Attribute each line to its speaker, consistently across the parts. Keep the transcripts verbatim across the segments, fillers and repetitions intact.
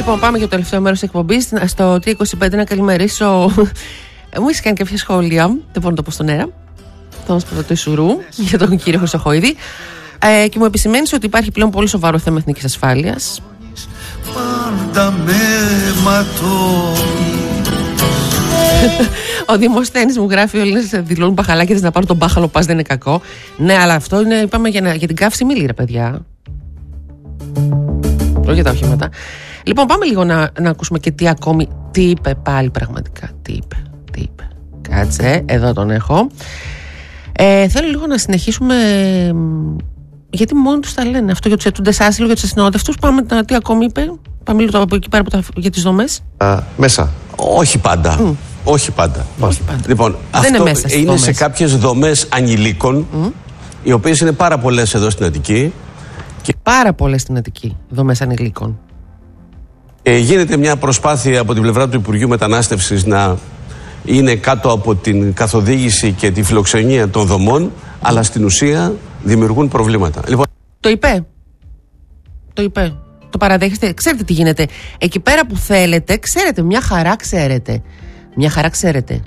Speaker 1: Λοιπόν, πάμε για το τελευταίο μέρος της εκπομπής. Στο T είκοσι πέντε να καλημερίσω. Μου έχει κάνει κάποια σχόλια. Δεν μπορώ να το πω στον αέρα. Θα μας πω το Ισουρού για τον κύριο Χρυσοχοίδη. Ε, και μου επισημαίνεις ότι υπάρχει πλέον πολύ σοβαρό θέμα εθνικής ασφάλειας. Πάντα με Ο Δημοσθένης μου γράφει: όλοι δηλώνουν μπαχαλάκιδες να πάρουν τον μπάχαλο, πας δεν είναι κακό. Ναι, αλλά αυτό είναι, είπαμε για, να, για την καύση μήλη, ρε παιδιά. Όχι για τα οχήματα. Λοιπόν, πάμε λίγο να, να ακούσουμε και τι ακόμη. Τι είπε πάλι πραγματικά. Τι είπε, τι είπε. Κάτσε, εδώ τον έχω. Ε, θέλω λίγο να συνεχίσουμε. Γιατί μόνοι τους τα λένε αυτό για τους ετούντες άσυλο, για τους ασυνόδευτους. Πάμε να, τι ακόμη είπε. Πάμε λίγο από εκεί πέρα τα, για τις δομές.
Speaker 2: Α, μέσα. Όχι πάντα. Mm. Όχι πάντα.
Speaker 1: Όχι πάντα.
Speaker 2: Λοιπόν,
Speaker 1: δεν
Speaker 2: αυτό
Speaker 1: είναι, μέσα
Speaker 2: είναι
Speaker 1: δομές.
Speaker 2: Σε κάποιες δομές ανηλίκων, mm. οι οποίες είναι πάρα πολλές εδώ στην Αττική.
Speaker 1: Και πάρα πολλές στην Αττική δομές ανηλίκων.
Speaker 2: Ε, γίνεται μια προσπάθεια από την πλευρά του Υπουργείου Μετανάστευσης να είναι κάτω από την καθοδήγηση και τη φιλοξενία των δομών, mm. αλλά στην ουσία δημιουργούν προβλήματα. Λοιπόν...
Speaker 1: Το είπε. Το είπε. Το παραδέχεστε. Ξέρετε τι γίνεται. Εκεί πέρα που θέλετε, ξέρετε, μια χαρά ξέρετε. Μια χαρά ξέρετε.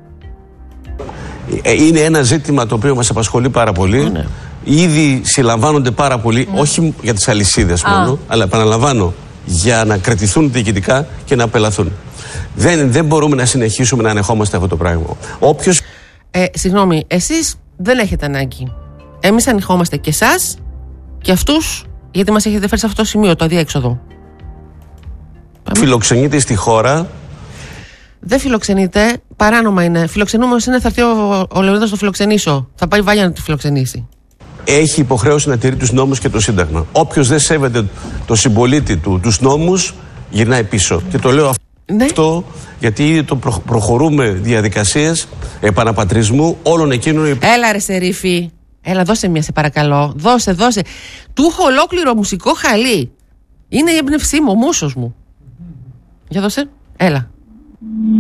Speaker 2: Είναι ένα ζήτημα το οποίο μας απασχολεί πάρα πολύ. Mm, ναι. Ήδη συλλαμβάνονται πάρα πολύ, mm. όχι για τις αλυσίδες ah. μόνο, αλλά επαναλαμβάνω, για να κρατηθούν διοικητικά και να απελαθούν. Δεν, δεν μπορούμε να συνεχίσουμε να ανεχόμαστε αυτό το πράγμα. Όποιος...
Speaker 1: Ε, συγγνώμη, εσείς δεν έχετε ανάγκη. Εμείς ανεχόμαστε και εσάς και αυτούς, γιατί μας έχετε φέρει σε αυτό το σημείο, το αδιέξοδο.
Speaker 2: Φιλοξενείται στη χώρα.
Speaker 1: Δεν φιλοξενείται, παράνομα είναι. Φιλοξενούμε είναι, θα έρθει ο, ο Λεωνίδας να το φιλοξενήσω. Θα πάει Βάλια να τη φιλοξενήσει.
Speaker 2: Έχει υποχρέωση να τηρεί τους νόμους και το Σύνταγμα. Όποιος δεν σέβεται το συμπολίτη του, τους νόμους, γυρνάει πίσω. Και το λέω αυτό, ναι. αυτό γιατί ήδη το προ, προχωρούμε διαδικασίες επαναπατρισμού όλων εκείνων.
Speaker 1: Έλα ρε Σερίφη. Έλα, δώσε μια, σε παρακαλώ. Δώσε, δώσε. Του έχω ολόκληρο μουσικό χαλί. Είναι η έμπνευσή μου, ο μούσος μου. Για δώσε. Έλα.